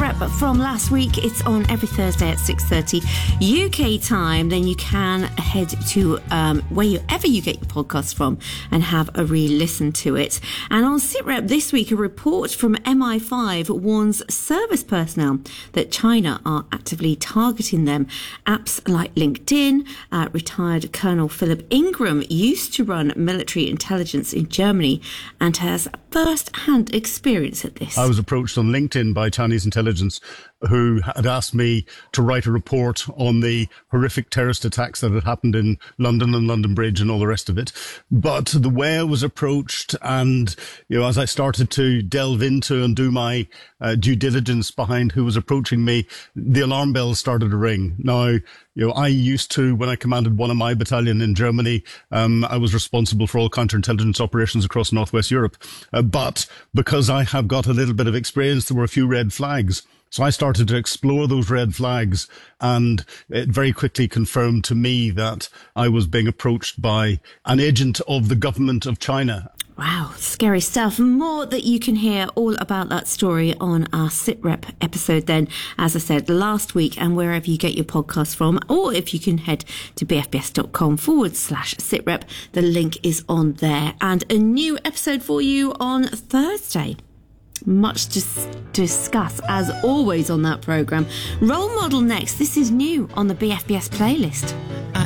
SITREP from last week. It's on every Thursday at 6:30 UK time. Then you can head to wherever you get your podcast from and have a re-listen to it. And on SITREP this week, a report from MI5 warns service personnel that China are actively targeting them. Apps like LinkedIn. Retired Colonel Philip Ingram used to run military intelligence in Germany and has first-hand experience at this. I was approached on LinkedIn by Chinese intelligence who had asked me to write a report on the horrific terrorist attacks that had happened in London and London Bridge and all the rest of it. But the way I was approached and, as I started to delve into and do my due diligence behind who was approaching me, the alarm bells started to ring. Now, I used to, when I commanded one of my battalion in Germany, I was responsible for all counterintelligence operations across Northwest Europe. But because I have got a little bit of experience, there were a few red flags. So I started to explore those red flags, and it very quickly confirmed to me that I was being approached by an agent of the government of China. Wow, scary stuff. More that you can hear all about that story on our SITREP episode then, as I said, last week, and wherever you get your podcast from, or if you can head to bfbs.com/SITREP, the link is on there. And a new episode for you on Thursday. Much to discuss, as always, on that programme. Role Model next. This is new on the BFBS playlist.